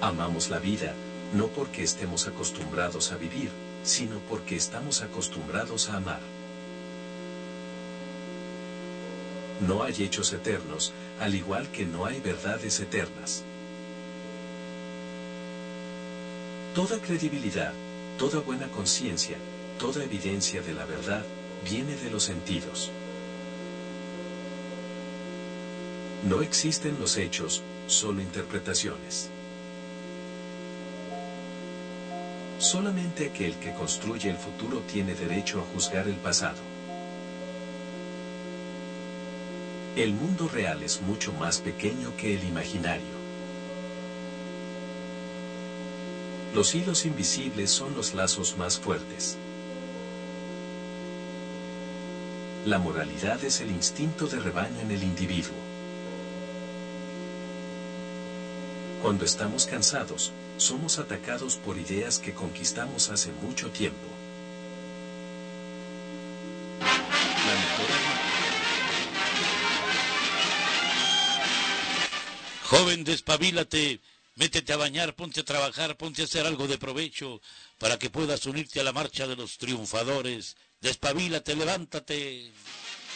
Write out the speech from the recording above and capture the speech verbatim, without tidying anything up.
Amamos la vida, no porque estemos acostumbrados a vivir, sino porque estamos acostumbrados a amar. No hay hechos eternos, al igual que no hay verdades eternas. Toda credibilidad, toda buena conciencia, toda evidencia de la verdad, viene de los sentidos. No existen los hechos, solo interpretaciones. Solamente aquel que construye el futuro tiene derecho a juzgar el pasado. El mundo real es mucho más pequeño que el imaginario. Los hilos invisibles son los lazos más fuertes. La moralidad es el instinto de rebaño en el individuo. Cuando estamos cansados, somos atacados por ideas que conquistamos hace mucho tiempo. La mejor... Joven, despabilate, métete a bañar, ponte a trabajar, ponte a hacer algo de provecho para que puedas unirte a la marcha de los triunfadores. Despabilate, levántate.